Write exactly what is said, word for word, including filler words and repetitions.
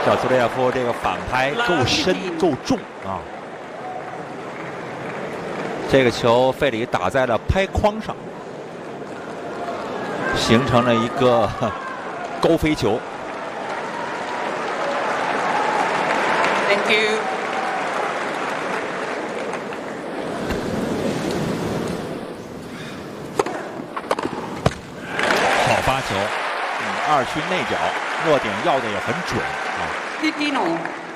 小兹列夫这个反拍够深够重啊！这个球费里打在了拍框上，形成了一个高飞球。 Thank you。 好发球，嗯，二区内角，落点要的也很准啊。 Filipino。